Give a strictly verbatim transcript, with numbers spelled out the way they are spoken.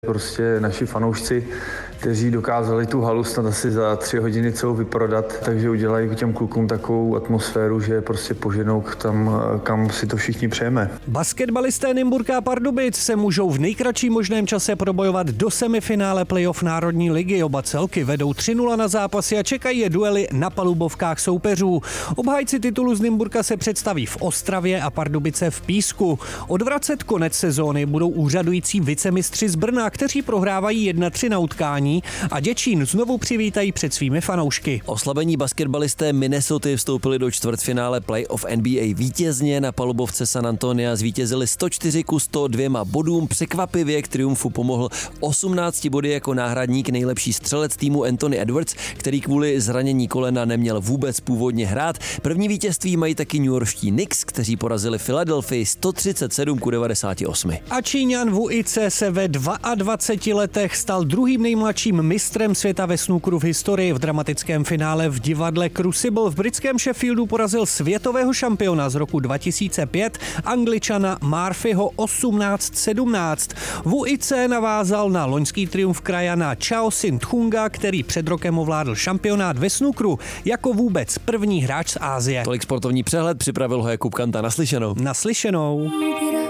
Prostě naši fanoušci, kteří dokázali tu halu snad asi za tři hodiny celou vyprodat, takže udělají těm klukům takovou atmosféru, že prostě poženou tam, kam si to všichni přejeme. Basketbalisté Nymburka a Pardubic se můžou v nejkratším možném čase probojovat do semifinále playoff Národní ligy. Oba celky vedou tři nula na zápasy a čekají je duely na palubovkách soupeřů. Obhájci titulu z Nymburka se představí v Ostravě a Pardubice v Písku. Odvracet konec sezóny budou úřadující vicemistři z Brna, kteří prohrávají jedna tři na utkání, a Děčín znovu přivítají před svými fanoušky. Oslabení basketbalisté Minnesoty vstoupili do čtvrtfinále playoff N B A vítězně. Na palubovce San Antonia zvítězili sto čtyři ku sto dvěma bodům. Překvapivě k triumfu pomohl osmnácti body jako náhradník nejlepší střelec týmu Anthony Edwards, který kvůli zranění kolena neměl vůbec původně hrát. První vítězství mají taky newyorští Knicks, kteří porazili Philadelphii sto třicet sedm ku devadesáti osmi. A Číňan Wu Ice se ve dvaadvaceti letech stal druhým nejmladším mistrem světa ve snookeru v historii. V dramatickém finále v divadle Crucible v britském Sheffieldu porazil světového šampiona z roku dva tisíce pět, Angličana Murphyho osmnáct sedmnáct. Wu Ice navázal na loňský triumf krajana Chao Sin Thunga, který před rokem ovládl šampionát ve snookeru jako vůbec první hráč z Asie. Tolik sportovní přehled, připravil ho Jakub Kanta. Naslyšenou. Naslyšenou.